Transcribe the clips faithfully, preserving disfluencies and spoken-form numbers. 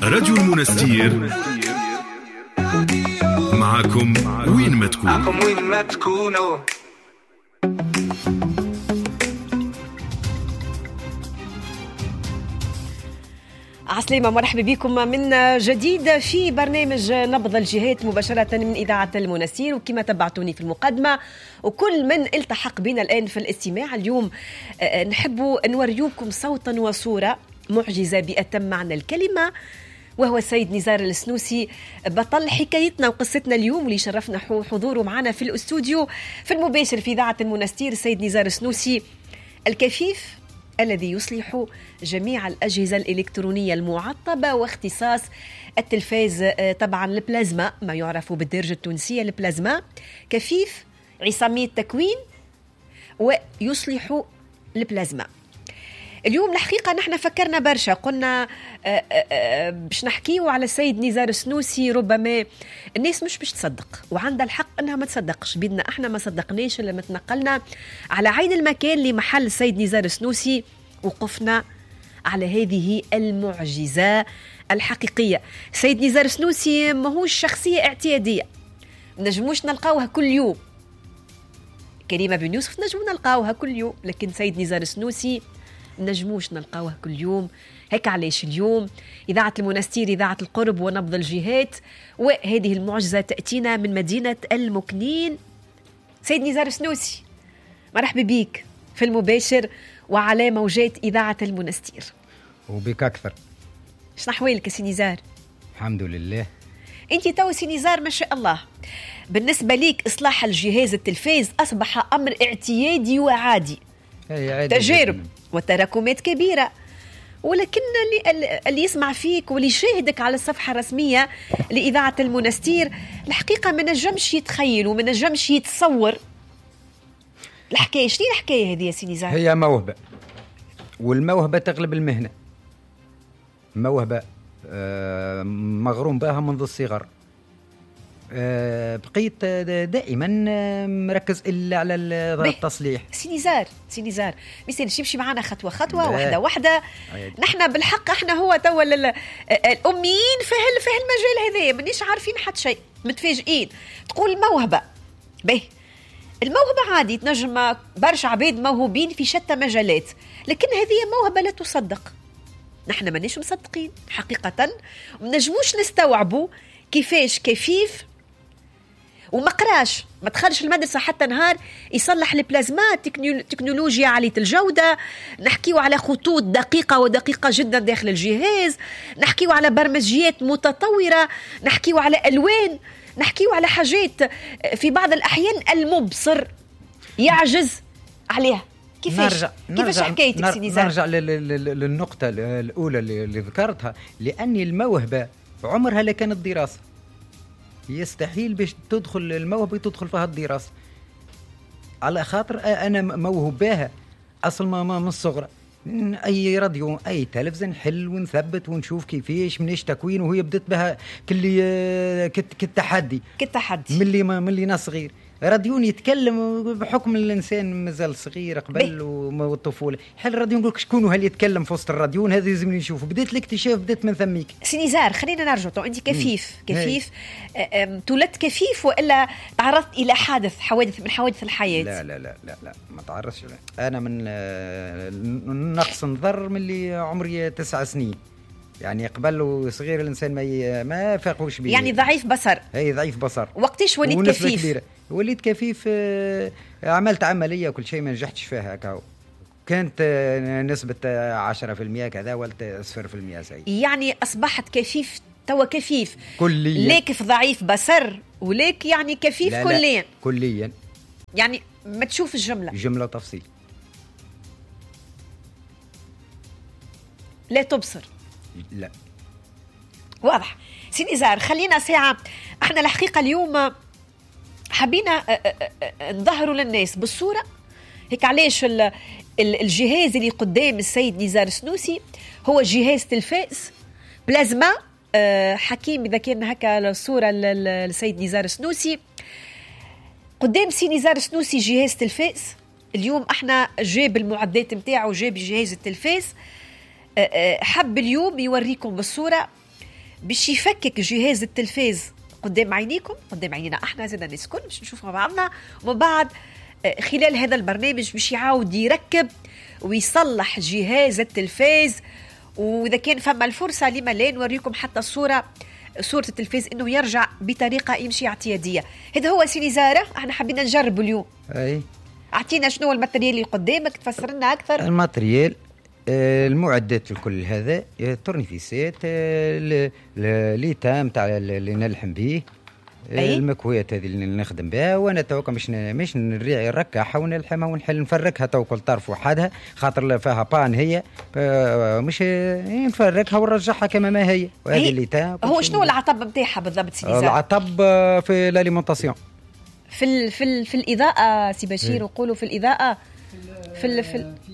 راديو المنستير معكم وين ما تكون معكم وين ما تكونوا. عسلامة، مرحبا بكم من جديد في برنامج نبض الجهات مباشرة من إذاعة المنستير. وكما تبعتوني في المقدمة وكل من التحق بنا الآن في الاستماع، اليوم نحب نوريكم صوتا وصورة معجزة بأتم معنى الكلمة، وهو السيد نزار السنوسي بطل حكايتنا وقصتنا اليوم، واللي شرفنا حضوره معنا في الاستوديو في المباشر في إذاعة المنستير. السيد نزار السنوسي الكفيف الذي يصلح جميع الأجهزة الإلكترونية المعطبة، واختصاص التلفاز طبعا البلازما، ما يعرف بالدرجة التونسية البلازما، كفيف عصامي التكوين ويصلح البلازما. اليوم الحقيقة نحن فكرنا برشا، قلنا باش نحكيو على السيد نزار السنوسي. ربما الناس مش باش تصدق، وعندها الحق انها ما تصدقش، بدنا احنا ما صدقناش لما تنقلنا على عين المكان لمحل السيد نزار السنوسي، وقفنا على هذه المعجزة الحقيقية. السيد نزار السنوسي ماهوش شخصية اعتيادية، نجموش نلقاوها كل يوم. كريمة بن يوسف نجمو نلقاوها كل يوم، لكن سيد نزار السنوسي نجموش نلقاوها كل يوم. هيك علاش اليوم إذاعة المنستير إذاعة القرب ونبض الجهات، وهذه المعجزة تأتينا من مدينة المكنين. سيد نزار السنوسي، مرحبا بيك في المباشر وعلى موجات إذاعة المنستير. وبك أكثر. شنو أحوالك سي نزار؟ الحمد لله. أنت تو سي نزار ما شاء الله، بالنسبة ليك إصلاح الجهاز التلفاز أصبح أمر اعتيادي وعادي، تجارب وتراكمات كبيرة. ولكن اللي, اللي يسمع فيك واللي يشاهدك على الصفحة الرسمية لإذاعة المنستير الحقيقة ما نجمش يتخيل وما نجمش يتصور الحكاية. شنو الحكاية هذه يا سي نزار؟ هي موهبة، والموهبة تغلب المهنة. موهبة آه مغروم بها منذ الصغر. أه بقيت دائما مركز إلا على التصليح. سي نزار سي نزار مثل يمشي معنا خطوة خطوة واحدة واحدة. نحن بالحق احنا هو توا الأميين في هال في هالمجال هذا، مانيش عارفين حتى شيء، متفاجئين. تقول موهبة، به الموهبة عادي تنجم برشا عباد موهوبين في شتى مجالات، لكن هذه موهبة لا تصدق. نحن مانيش مصدقين حقيقة، منجموش نستوعبوا كيفاش كفيف وما قراش، ما دخلش المدرسة حتى نهار يصلح البلازمات، تكنولوجيا عالية الجودة، نحكيو على خطوط دقيقة ودقيقة جدا داخل الجهاز، نحكيو على برمجيات متطورة، نحكيو على ألوان، نحكيو على حاجات في بعض الأحيان المبصر يعجز عليها. كيفاش نرجع كيفاش حكايتك سي نزار؟ نرجع للنقطة الأولى اللي ذكرتها، لأن الموهبة عمرها لا كانت دراسة. يستحيل باش تدخل الموهبة تدخل فيها الدراسة، على خاطر أنا موهوب بها أصل ما من الصغر. أي راديو أي تلفزيون حل ونثبت ونشوف كيفاش منيش تكوين، وهي بدت بها كلي كالتحدي كالتحدي ملي ملي أنا صغير. راديون يتكلم بحكم الانسان مازال صغير قبل والطفوله، حل الراديو نقول لك شكون هل يتكلم في وسط الراديو، هذا لازم نشوفه. بديت الاكتشاف بديت من ثميك. سي نزار خلينا نرجع، انت كفيف مم. كفيف تولدت كفيف ولا تعرضت الى حادث حوادث من حوادث الحياه؟ لا لا لا لا, لا. ما تعرضتش. انا من نقص نظر من اللي عمري تسع سنين، يعني قبل صغير الانسان ما ما فاقوش بيه، يعني ضعيف بصر. اي ضعيف بصر. وقتاش وليت كفيف؟ كبيرة. وليت كفيف، عملت عمليه وكل شيء ما نجحتش فيها هكا، كانت نسبه عشرة بالمئة كذا ولا صفر بالمئة سيء. يعني اصبحت كفيف توا كفيف كليا، ليك في ضعيف بصر وليك يعني كفيف لا كليا. لا كليا، يعني ما تشوف الجمله جمله تفصيل، لا تبصر. لا واضح. سي نزار خلينا ساعة، احنا الحقيقة اليوم حبينا نظهروا للناس بالصورة هيك. علاش الجهاز اللي قدام السيد نزار السنوسي هو جهاز تلفاز بلازما حكيم، إذا كان هكا الصورة للسيد نزار السنوسي قدام سي نزار السنوسي جهاز تلفاز. اليوم احنا جاب المعدات متاعه، جاب جهاز التلفاز، حب اليوم يوريكم بالصورة باش يفكك جهاز التلفاز قدام عينيكم، قدام عينينا احنا زاد الناس الكل باش نشوف مع بعضنا، ومن بعد خلال هذا البرنامج باش يعاود يركب ويصلح جهاز التلفاز. واذا كان فما الفرصه لما لا نوريكم حتى الصوره صوره التلفاز انه يرجع بطريقه يمشي اعتياديه. هذا هو سي نزاره، احنا حبينا نجرب اليوم. اي اعطينا شنو الماتريال اللي قدامك، تفسر لنا اكثر. الماتريال المعدات الكل هذا التورنيفيسات الليتام تاع اللي نلحم به، المكويات هذه اللي نخدم بها، وانا توك مش مش نريع نركعها ونلحمها ونحل نفركها تو كل طرف وحدها، خاطر فيها بان هي مش نفركها ونرجعها كما ما هي. وهذه اللي تاع هو شنو العطب نتاعها بالضبط سي نزار؟ العطب في الاليمونطاسيون، في ال في ال في الاضاءه سي بشير، وقولوا في الاضاءه في ال في ال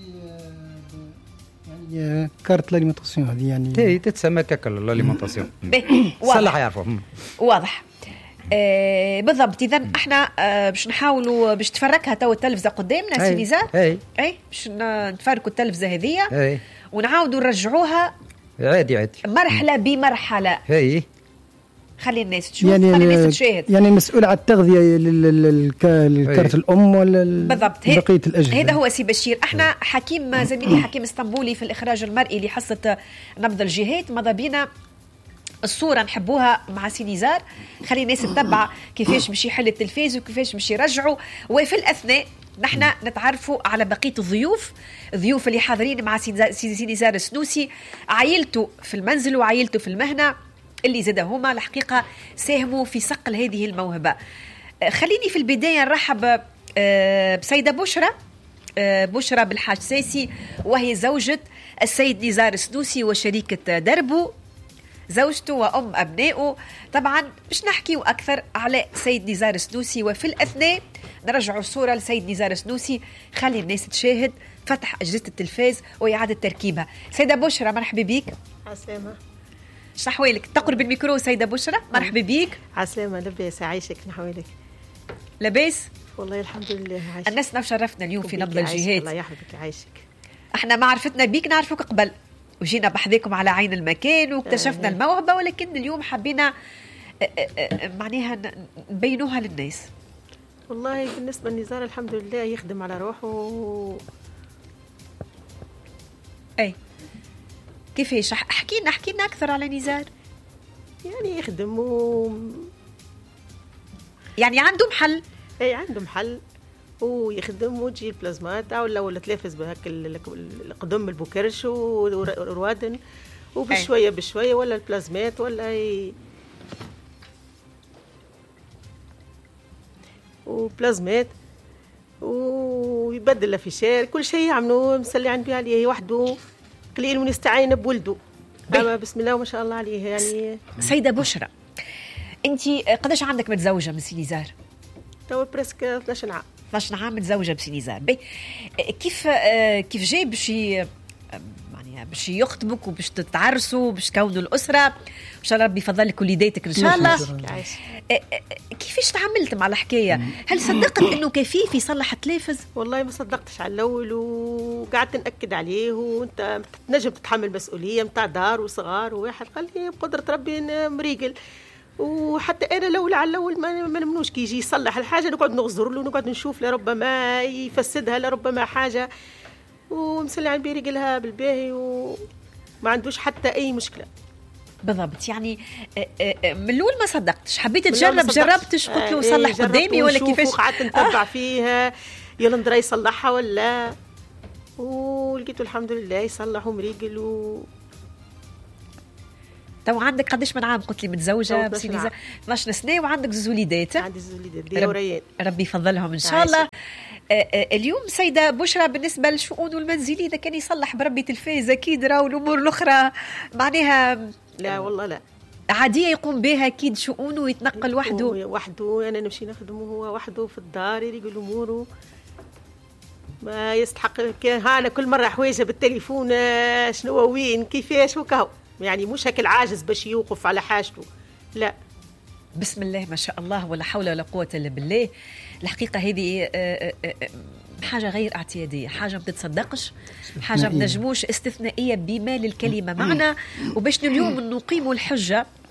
يعني كارت الاليمونطاسيون هذه يعني هي تتسمى كاك الاليمونطاسيون. صلح يعرفوا واضح. آه بالضبط. اذا احنا آه باش نحاولوا باش تفركها تو التلفزه قدامنا سي نزار. اي اي باش نتفركوا التلفزه هذيا ونعاودوا نرجعوها عادي عادي مرحله بمرحله. اي خلي الناس تشوف، يعني خلي الناس تشاهد. يعني المسؤول على التغذيه للكارت الام ولا بالضبط بقيه الاجهزه. هذا هو سي بشير. احنا حكيم زميلي حكيم اسطنبولي في الاخراج المرئي لحصه نبض الجهات ماذا بينا الصورة نحبوها مع سي نزار، خلي الناس تتبع كيفاش باش يحل التلفاز وكيفاش باش يرجعوا. وفي الأثناء نحن نتعرفوا على بقية الضيوف الضيوف اللي حاضرين مع سي نزار السنوسي، عائلته في المنزل وعائلته في المهنة اللي زاد هما الحقيقة ساهموا في صقل هذه الموهبة. خليني في البداية نرحب بسيدة بشرى بشرى بالحاج ساسي، وهي زوجة السيد نزار السنوسي وشريكة دربو، زوجته وأم أبنائه. طبعا مش نحكيه أكثر على سيد نزار السنوسي، وفي الأثناء نرجعوا الصورة لسيد نزار السنوسي، خلي الناس تشاهد فتح أجهزة التلفاز وإعادة تركيبها. سيدة بشرى مرحبا بيك. عسلامة. شحوالك؟ تقرب الميكرو سيدة بشرى. مرحبا بيك. عسلامة. لباس عايشك نحوالك؟ لباس والله الحمد لله عايشك. الناس شرفتنا اليوم في نبض الجهات. الله يحفظك عايشك. احنا ما عرفتنا بيك نعرفوك قبل وجينا بحذاكم على عين المكان واكتشفنا آه. الموهبة، ولكن اليوم حبينا معناها نبينوها للناس. والله بالنسبة لنزار الحمد لله يخدم على روحه و... اي كيفاش؟ احكينا احكينا اكثر على نزار. يعني يخدم و... يعني عنده محل. اي عنده محل ويخدم وتجي البلازمات ولا ولا تلافز بهك القدم البوكرش وروادن وبشويه بشويه ولا البلازمات ولا ي... وبلازمات ويبدل الافيشات كل شيء يعملوه مسلي عنده عليه وحده قليل ونستعين بولده. اما بسم الله وما شاء الله عليه. يعني سيده بشرى انت قداش عندك متزوجه من سي نزار؟ تو بريسك اثناش عام. اثناش عام متزوجه بسي نزار. بي كيف كيف جاي باش يعني باش يخطبك وباش تتعرسوا وباش تكونوا الاسره ان شاء الله ربي يفضل لك وليداتك ان شاء الله. كيفاش تعاملت مع الحكايه؟ هل صدقت انه كفيف يصلح التلفز؟ والله ما صدقتش على الاول وقعدت ناكد عليه، وانت تنجم تتحمل مسؤوليه نتاع دار وصغار وواحد قال لي بقدره ربي مريقل. وحتى انا لولا على الاول ما نمنوش كي يجي يصلح الحاجه نقعد نغزر له ونقعد نشوف لربما يفسدها لربما حاجه، ومسلي عن بيري قالها بالباهي وما عندوش حتى اي مشكله. بالضبط. يعني من الاول ما صدقتش، حبيت تجرب جربتش قلت له صلح آه قدامي ولا كيفاش؟ قعدت نتبع آه. فيها يلا ندري يصلحها ولا، ولقيته الحمد لله يصلح ومريقل. و تو عندك قداش من عام قلت لي متزوجه بسي نزار؟ اثناش سنه وعندك زوج وليدات. عندي زوج وليدات دي وريان ربي يفضلهم ان شاء الله. اليوم سيده بشرى بالنسبه للشؤون المنزليه اذا كان يصلح بربي تلفاز اكيد راهو الامور الاخرى معناها لا والله لا عاديه يقوم بها اكيد شؤونه ويتنقل وحده وحده. انا نمشي نخدم وهو وحده في الدار يريقل اموره ما يستحق. ها انا كل مره حوايجه بالتليفون شنو وين كيفاش وكهو، يعني مش هيك العاجز باش يوقف على حاجته لا. بسم الله ما شاء الله ولا حول ولا قوة إلا بالله. الحقيقة هذه حاجة غير اعتيادية، حاجة ما تتصدقش، حاجة ما نجموش استثنائية بما للكلمة معنا. وباش اليوم نقيم الحجة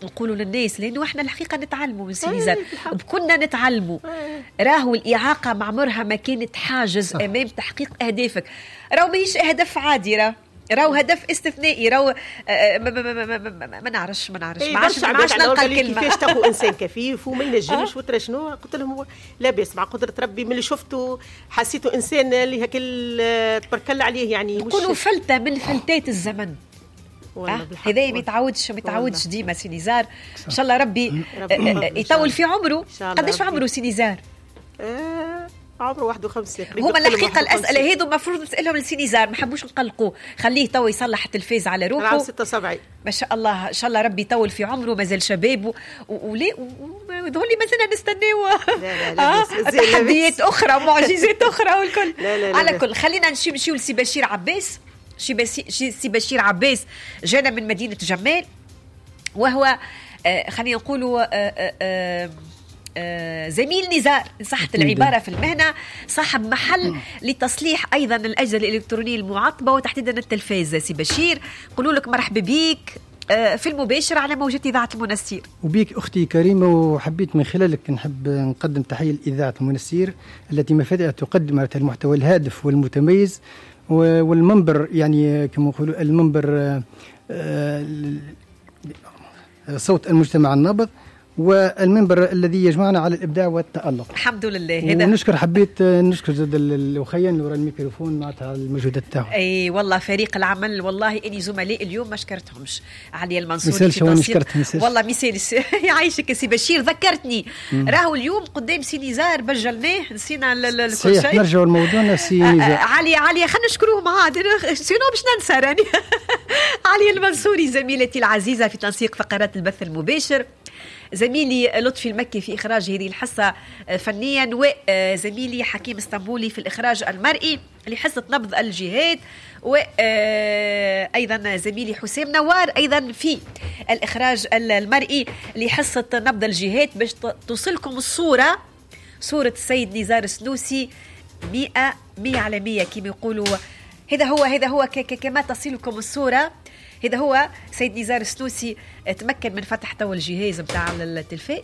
نقولوا للناس، لانه احنا الحقيقه نتعلموا من سينيزار وكنا نتعلموا. راهو الاعاقه مع عمرها ما كانت حاجز امام تحقيق اهدافك، راهو ماهيش هدف عادي، راه راهو هدف استثنائي، راهو ما, ما, ما, ما, ما, ما نعرفش ما نعرفش إيه ما عادش ما عادش نلقى الكلمه. كيفاش تاخذ انسان كفيف وما ينجمش وترى شنو، قلت لهم لاباس مع قدره ربي. من اللي شفته حسيته انسان اللي هكا تبارك الله عليه، يعني مش نقولوا فلته من فلتات الزمن. هذا ما يتعودش ما يتعودش ديما سينيزار. ان شاء الله ربي يطول في عمره. قداش في عمره سينيزار؟ آه عمره واحد وخمسين. هما الحقيقه الاسئله هذو المفروض نسالهم لسينيزار، ما حبوش نقلقوه، خليه تو يصلح التلفاز على روحه. ستة وسبعين ما شاء الله، ان شاء الله ربي يطول في عمره، مازال شباب ولي يظهر لي مازلنا نستناو تحديات اخرى معجزات اخرى والكل. لا لا لا على لا. كل خلينا نمشيو نمشيو لسي بشير عباس. سي بشير عباس جانا من مدينه جمال، وهو آه خلينا نقولوا آه آه آه زميل نزار إن صحت العبارة في المهنة، صاحب محل لتصليح أيضا الأجهزة الإلكترونية المعطبة وتحديدا التلفاز. سي بشير نقولوا لك مرحبا بيك آه في المباشر على موجة إذاعة المنستير. وبيك أختي كريمة، وحبيت من خلالك نحب نقدم تحية لإذاعة المنستير التي مفاتها تقدم على المحتوى الهادف والمتميز والمنبر، يعني كما نقولوا المنبر صوت المجتمع النابض، والمنبر الذي يجمعنا على الإبداع والتألق. الحمد لله. هذا ونشكر حبيت نشكر زاد الأخيان اللي ورا الميكروفون معناتها المجهودات تاعهم. اي والله فريق العمل، والله اني زملائي اليوم ما شكرتهمش. علي المنصوري في تنسيق والله مثال يعيشك يا سي بشير، ذكرتني راهو اليوم قدام سي نزار بجلناه، نسينا كل شيء. نرجعوا لموضوعنا سي نزار. علي علي خلينا نشكروه عاد سينو باش ننسى راني. علي المنصوري زميلتي العزيزة في تنسيق فقرات البث المباشر، زميلي لطفي المكي في إخراج هذه الحصة فنيا، وزميلي حكيم اسطنبولي في الإخراج المرئي لحصة نبض الجهات، وأيضا زميلي حسام نوار أيضا في الإخراج المرئي لحصة نبض الجهات، باش توصلكم الصورة، صورة السيد نزار السنوسي مئة مئة على مئة كما يقولوا. هذا هو هذا هو كما تصلكم الصورة. هذا هو سيد نزار السنوسي تمكن من فتح تو الجهاز متاع التلفاز،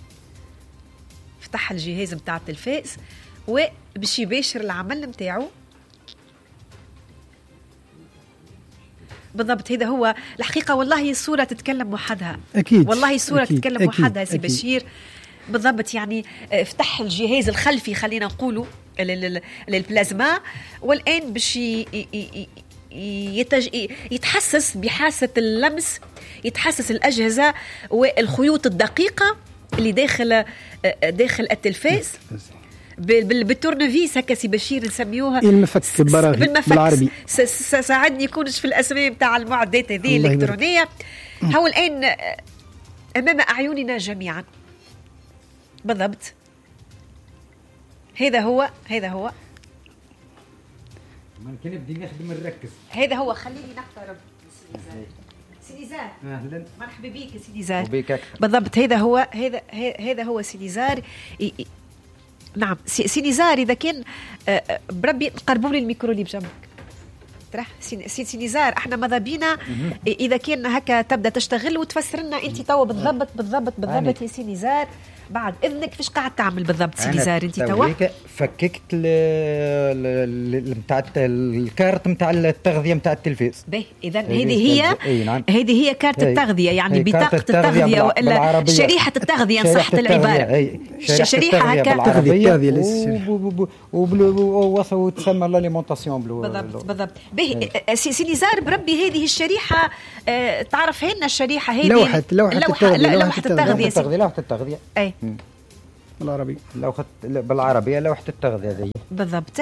فتح الجهاز متاع التلفاز وباش يباشر العمل متاعو بالضبط. هذا هو الحقيقة، والله الصورة تتكلم وحدها. أكيد والله الصورة أكيد تتكلم أكيد وحدها سي بشير بالضبط. يعني فتح الجهاز الخلفي خلينا نقولوا للبلازما، والآن باش يتج... يتحسس بحاسة اللمس، يتحسس الأجهزة والخيوط الدقيقة اللي داخل داخل التلفاز بالتورنفيس هكا سي بشير نسميوها المفك بالعربي. ساعدني يكونش في الأسماء بتاع المعدات هذه الإلكترونية. هو الآن أمام أعيننا جميعا بالضبط. هذا هو هذا هو ما كان بدي نخدم نركز. هذا هو. خليني نقترب سي نزار. اهلا مرحبا بك سي نزار. وبيك بالضبط. هذا هو هذا هذا هو سي نزار. نعم سي نزار، اذا كان بربي قربوا لي الميكرو اللي بجنبك ترى سي سي نزار، احنا ماذا بينا اذا كان هكا تبدا تشتغل وتفسر لنا انت توا بالضبط بالضبط بالضبط يا سي نزار بعد اذنك فيش قاعد تعمل بالضبط سي نزار انت توا؟ فككت نتاع الكارت نتاع التغذيه نتاع التلفاز. باهي اذا هذه هي هذه هي كارت التغذيه، يعني بطاقه التغذيه والا شريحه التغذيه ان صحت العباره، شريحه هكا التغذيه وتسمى لاليمونطاسيون بالضبط بالضبط. باهي سي نزار بربي هذه الشريحه تعرف لنا الشريحه هذه لوحه لوحه التغذيه لوحه التغذيه لوحه التغذيه اي بالعربي لوحه بالعربيه لوحه التغذيه هذه بالضبط.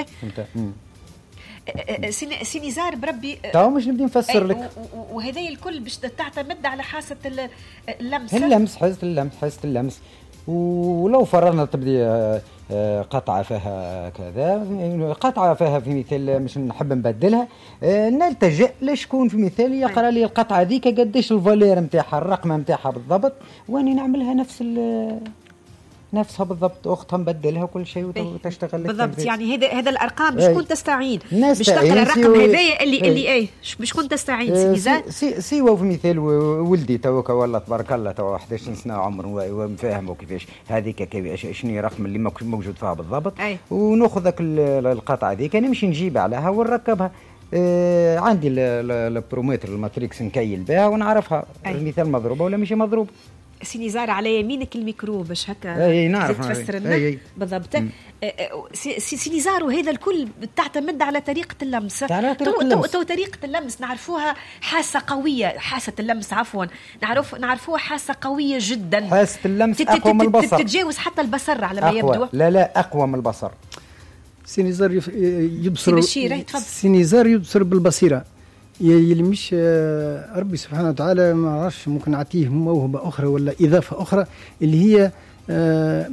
سي نزار بربي تو مش نبدي نفسر لك، وهذا الكل باش تعتمد على حاسه اللمس اللمس حاسه اللمس حاسه اللمس. ولو فرضنا تبدي قطعه فيها كذا، قطعه فيها في مثال مش نحب نبدلها، نلتجئ لشكون في مثال يقرا لي القطعه ذيك قداش الفالير نتاعها الرقم نتاعها بالضبط، واني نعملها نفس نفسها بالضبط، اختها مبدلها وكل شيء وتشتغل بالضبط. يعني هذا هذا الارقام بشكون تستعين؟ باش تلقى تستعين الرقم سي- هذايا اللي اللي اي بشكون تستعين سي نزار؟ سي سي في مثال و- ولدي توك والله تبارك الله تو احد عشر سنه عمره ومفاهم كيفاش هذيك كيفاش شنو الرقم اللي ماكش موجود فيها بالضبط، أي. وناخذ ذاك ال- القطعه هذيك نمشي نجيب عليها ونركبها. آه عندي البرومتر الماتريكس نكيل بها ونعرفها أي. المثال مضروبه ولا مش مضروب. سي نزار على يمينك الميكرو باش هكا اي نعرف تفسر أي. لنا أي. بالضبط. آه، آه، سي سي سي نزار وهذا الكل تعتمد على طريقه اللمس. على طريقة تو, تو, اللمس. تو طريقه اللمس نعرفوها حاسه قويه، حاسه اللمس عفوا نعرف نعرفوها حاسه قويه جدا. حاسه اللمس تت- اقوى من تت- البصر، تتجاوز حتى البصر على ما أقوى. يبدو. لا لا اقوى من البصر. سينيزار يف- يبصر سي بشير، إيه، تفضل. سينيزار يبصر بالبصيره، يلي مش آه، ربي سبحانه وتعالى ما عرفش ممكن نعطيه موهبه اخرى ولا اضافه اخرى اللي هي آه،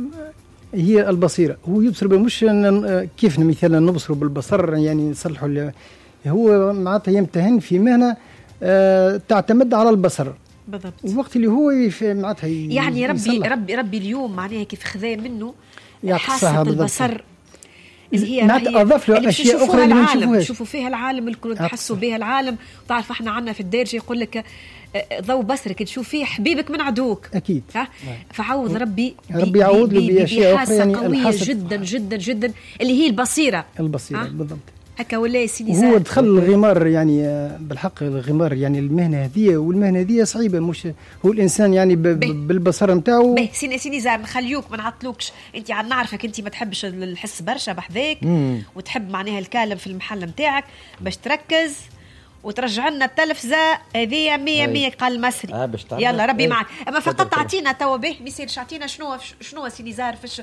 هي البصيره. هو يبصر بال- مش ن- كيف مثلا نبصر بالبصر يعني نصلحوا ال- هو معناتها يمتهن في مهنه آه، تعتمد على البصر، بالضبط. الوقت اللي هو يف- معناتها ي- يعني ربي يصلح. ربي ربي اليوم معناها كيف خذا منه يعطي حاسه الصحة بالضبط. البصر اللي هي معناتها راهي- أضاف له اللي باش أشياء نشوفوها أخرى اللي ما العالم، نشوفوهاش. نشوفوا فيها العالم الكل أقصى. نحسوا بها العالم. تعرف احنا عندنا في الدارجه يقول لك آه، ضوء بصرك تشوف فيه حبيبك من عدوك اكيد. ها؟ فعوض ربي ربي يعوض له بأشياء أخرى بحاسه يعني قويه الحاسة- جدا جدا جدا اللي هي البصيره. البصيره ها؟ بالضبط. هكا ولا سيدي وهو زار دخل الغمار يعني آه، بالحق الغمار يعني المهنه هذه، والمهنه هذه صعيبه، مش هو الانسان يعني ب- به. ب- بالبصر نتاعو. باهي سيدي سيدي زار نخليوك ما نعطلوكش. انت عاد نعرفك انت ما تحبش الحس برشا بحذاك وتحب معناها الكالم في المحل نتاعك باش تركز وترجع لنا التلفزه هذه مية مية قال مصري. آه باش تعرف. يلا ربي إيه. معك. اما تفضل فقط تفضل. اعطينا توا به ما يصيرش اعطينا شنو شنو سيدي زار فيش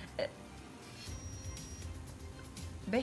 به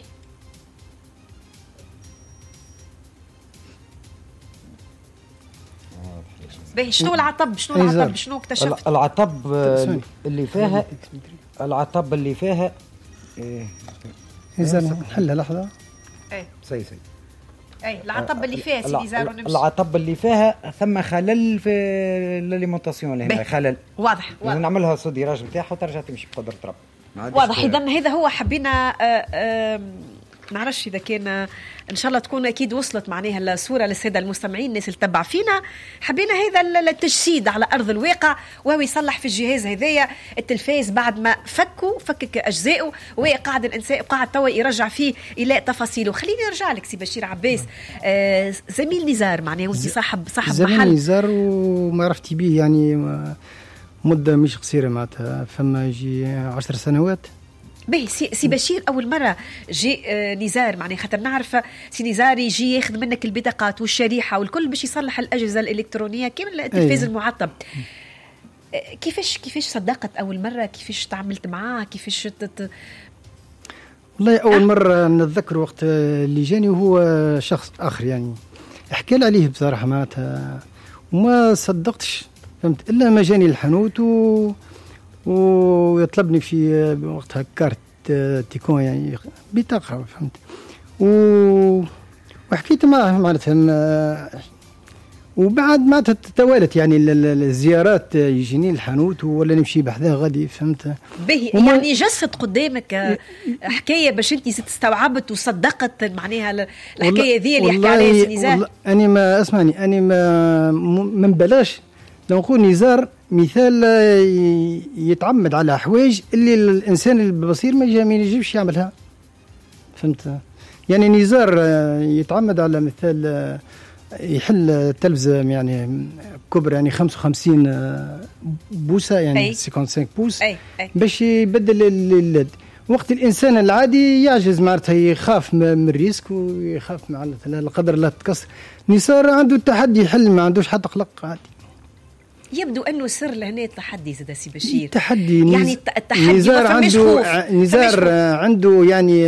به شنو العطب شنو أي العطب زار. شنو اكتشفت؟ العطب آه، سوري. اللي فيها العطب اللي فيها إيه. اذا نحلها لحظه. اي سي سي اي العطب اللي فيها سيدي زار ونمشي. العطب اللي فيها ثم خلل في الاليمونتاسيون اللي هنا به. خلل، واضح واضح ونعملها صديراج نتاعها وترجع تمشي بقدرة ربي. ما عادش واضح. فيها. اذا هذا هو حبينا آه، آه، ما نعرفش اذا كان آه، ان شاء الله تكون اكيد وصلت معناها الصوره للساده المستمعين الناس اللي تتبع فينا. حبينا هذا ال- التجسيد على ارض الواقع وهو يصلح في الجهاز هذايا التلفاز بعد ما فكوا فكك اجزائه وقاعد الانسان قاعد توا يرجع فيه الى تفاصيله. خليني نرجع لك سي بشير عباس. آه، زميل نزار معناها وانت صاحب صاحب زميل محل. نزار وما عرفتي به يعني آه، مده مش قصيره معناتها فما يجي عشر سنوات. باهي سي, سي بشير اول مره جي آه نزار معناها خاطر نعرف سي نزار يجي ياخذ منك البطاقات والشريحه والكل باش يصلح الاجهزه الالكترونيه كامل التلفاز أيه. المعطب. آه كيفاش كيفاش صدقت اول مره؟ كيفاش تعاملت معاه؟ كيفاش تت... والله اول آه. مره نتذكر وقت اللي جاني وهو شخص اخر يعني حكى لي عليه بصراحه معناتها وما صدقتش فهمت الا ما جاني الحانوت و ويطلبني في وقتها كارت تيكون يعني بطاقة فهمت و... وحكيت معه معناتها وبعد معناتها توالت يعني الزيارات يجيني الحانوت ولا نمشي بحذاه غادي فهمت. باهي يعني جسد قدامك حكايه باش انت استوعبت وصدقت معناها الحكايه ذي اللي حكى عليها سي نزار. انا ما اسمعني انا ما ما نبلاش لو نقول نزار مثال يتعمد على حوايج اللي الانسان البصير ما يجيبش يعملها فهمت. يعني نزار يتعمد على مثال يحل تلفزه يعني كبرى يعني خمسة وخمسين بوصه يعني خمسة وخمسين بوص أي. أي. باش يبدل الليد. وقت الانسان العادي يعجز معناتها يخاف من الريسك ويخاف معناتها لا قدر الله تكسر. نزار عنده التحدي يحل ما عندوش حتى قلق عادي. يبدو انه سر لهنا التحدي زاد سي بشير التحدي يعني التحدي نزار عنده نزار عنده يعني